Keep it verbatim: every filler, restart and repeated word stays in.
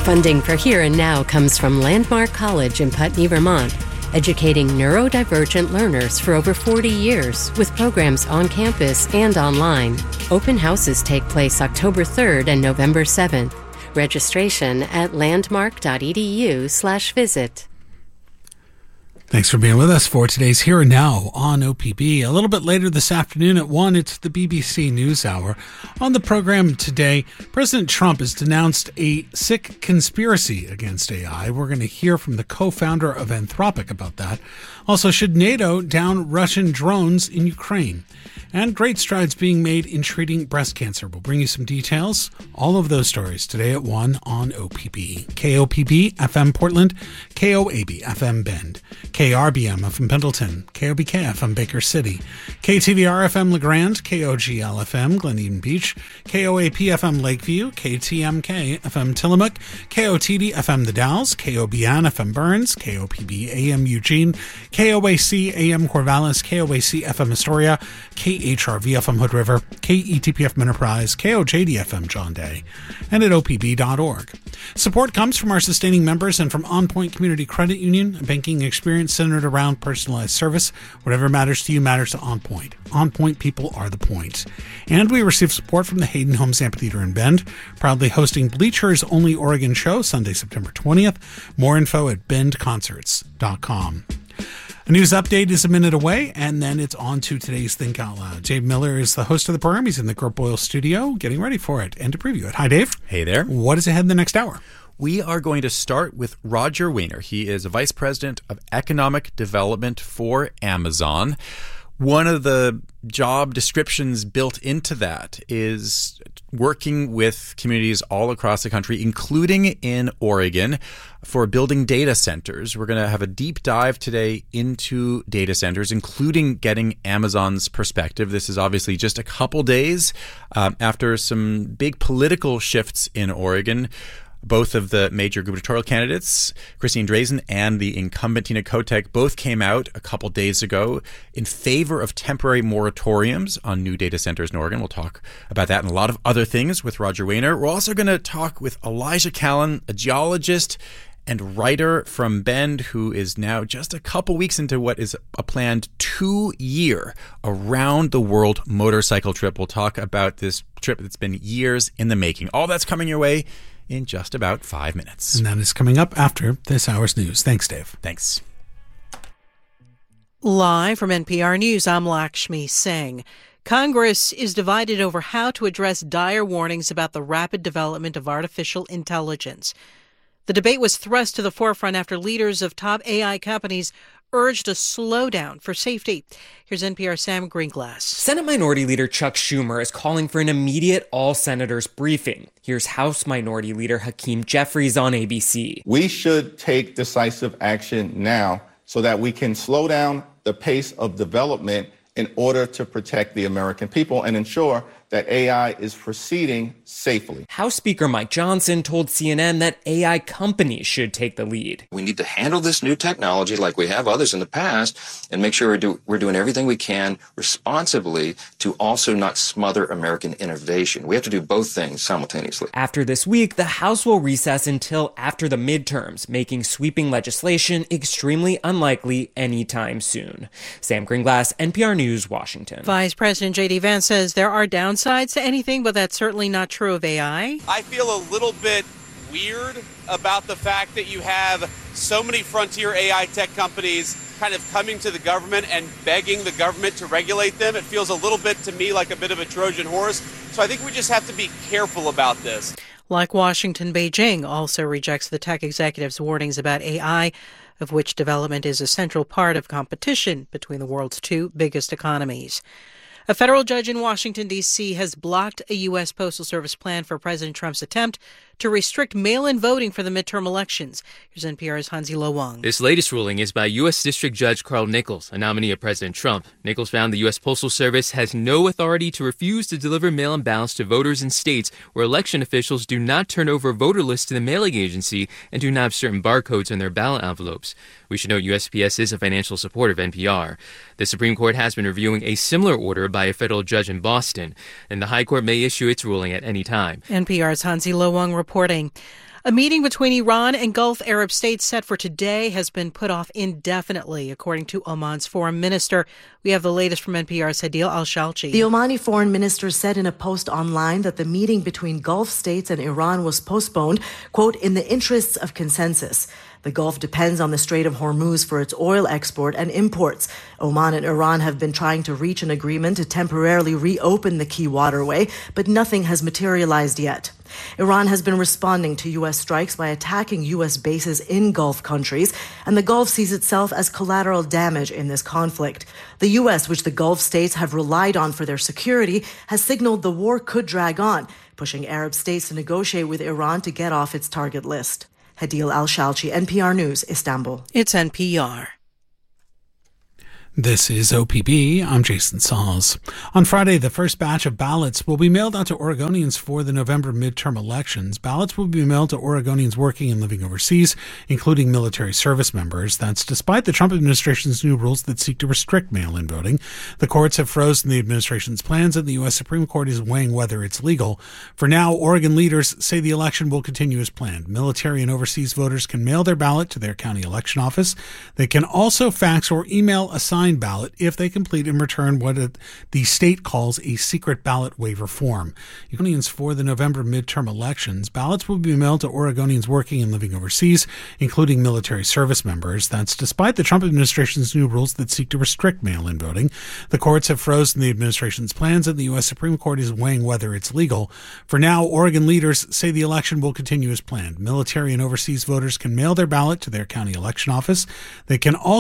Funding for Here and Now comes from Landmark College in Putney, Vermont, educating neurodivergent learners for over forty years with programs on campus and online. Open houses take place October third and November seventh. Registration at landmark.edu slash visit. Thanks for being with us for today's Here and Now on O P B. A little bit later this afternoon at one, it's the B B C NewsHour. On the program today, President Trump has denounced a sick conspiracy against A I. We're going to hear from the co-founder of Anthropic about that. Also, should NATO down Russian drones in Ukraine? And great strides being made in treating breast cancer. We'll bring you some details. All of those stories today at one on O P B. K O P B F M Portland, K O A B F M Bend, K R B M F M Pendleton, K O B K F M Baker City, K T V R F M LeGrand, K O G L F M Glen Eden Beach, K O A P F M Lakeview, K T M K F M Tillamook, K O T D F M The Dalles, K O B N F M Burns, K O P B A M Eugene, K O A C A M Corvallis, K O A C F M Astoria, K H R V F M Hood River, K E T P F M Enterprise, K O J D F M John Day, and at O P B dot org. Support comes from our sustaining members and from On Point Community Credit Union, a banking experience centered around personalized service. Whatever matters to you matters to On Point. On Point people are the point. And we receive support from the Hayden Homes Amphitheater in Bend, proudly hosting Bleacher's only Oregon show Sunday, September twentieth. More info at bend concerts dot com. A news update is a minute away, and then it's on to today's Think Out Loud. Dave Miller is the host of the program. He's in the Gert Boyle studio, getting ready for it and to preview it. Hi, Dave. Hey there. What is ahead in the next hour? We are going to start with Roger Weiner. He is a vice president of economic development for Amazon. One of the job descriptions built into that is working with communities all across the country, including in Oregon, for building data centers. We're going to have a deep dive today into data centers, including getting Amazon's perspective. This is obviously just a couple days um, after some big political shifts in Oregon. Both of the major gubernatorial candidates, Christine Drazan and the incumbent Tina Kotek, both came out a couple days ago in favor of temporary moratoriums on new data centers in Oregon. We'll talk about that and a lot of other things with Roger Weiner. We're also going to talk with Elijah Callan, a geologist and writer from Bend, who is now just a couple weeks into what is a planned two-year around-the-world motorcycle trip. We'll talk about this trip that's been years in the making. All that's coming your way in just about five minutes. And that is coming up after this hour's news. Thanks, Dave. Thanks. Live from N P R News, I'm Lakshmi Singh. Congress is divided over how to address dire warnings about the rapid development of artificial intelligence. The debate was thrust to the forefront after leaders of top A I companies urged a slowdown for safety. Here's N P R's Sam Greenglass. Senate Minority Leader Chuck Schumer is calling for an immediate all-senators briefing. Here's House Minority Leader Hakeem Jeffries on A B C. We should take decisive action now so that we can slow down the pace of development in order to protect the American people and ensure that A I is proceeding safely. House Speaker Mike Johnson told C N N that A I companies should take the lead. We need to handle this new technology like we have others in the past and make sure we're, do, we're doing everything we can responsibly to also not smother American innovation. We have to do both things simultaneously. After this week, the House will recess until after the midterms, making sweeping legislation extremely unlikely anytime soon. Sam Greenglass, N P R News, Washington. Vice President J D Vance says there are downsides to anything, but that's certainly not true of A I. I feel a little bit weird about the fact that you have so many frontier A I tech companies kind of coming to the government and begging the government to regulate them. It feels a little bit to me like a bit of a Trojan horse. So I think we just have to be careful about this. Like Washington, Beijing also rejects the tech executive's warnings about A I, of which development is a central part of competition between the world's two biggest economies. A federal judge in Washington, D C has blocked a U S Postal Service plan for President Trump's attempt to restrict mail-in voting for the midterm elections. Here's N P R's Hansi Lo Wang. This latest ruling is by U S District Judge Carl Nichols, a nominee of President Trump. Nichols found the U S Postal Service has no authority to refuse to deliver mail-in ballots to voters in states where election officials do not turn over voter lists to the mailing agency and do not have certain barcodes on their ballot envelopes. We should note U S P S is a financial supporter of N P R. The Supreme Court has been reviewing a similar order by a federal judge in Boston, and the High Court may issue its ruling at any time. N P R's Hansi Lo Wang reporting. A meeting between Iran and Gulf Arab states set for today has been put off indefinitely, according to Oman's foreign minister. We have the latest from N P R's Hadil Al-Shalchi. The Omani foreign minister said in a post online that the meeting between Gulf states and Iran was postponed, quote, in the interests of consensus. The Gulf depends on the Strait of Hormuz for its oil export and imports. Oman and Iran have been trying to reach an agreement to temporarily reopen the key waterway, but nothing has materialized yet. Iran has been responding to U S strikes by attacking U S bases in Gulf countries, and the Gulf sees itself as collateral damage in this conflict. The U S, which the Gulf states have relied on for their security, has signaled the war could drag on, pushing Arab states to negotiate with Iran to get off its target list. Hadil Al-Shalchi, N P R News, Istanbul. It's N P R. This is O P B. I'm Jason Sahls. On Friday, the first batch of ballots will be mailed out to Oregonians for the November midterm elections. Ballots will be mailed to Oregonians working and living overseas, including military service members. That's despite the Trump administration's new rules that seek to restrict mail-in voting. The courts have frozen the administration's plans, and the U S Supreme Court is weighing whether it's legal. For now, Oregon leaders say the election will continue as planned. Military and overseas voters can mail their ballot to their county election office. They can also fax or email a signed ballot if they complete and return what it, the state calls a secret ballot waiver form. Oregonians for the November midterm elections, ballots will be mailed to Oregonians working and living overseas, including military service members. That's despite the Trump administration's new rules that seek to restrict mail-in voting. The courts have frozen the administration's plans, and the U S Supreme Court is weighing whether it's legal. For now, Oregon leaders say the election will continue as planned. Military and overseas voters can mail their ballot to their county election office. They can also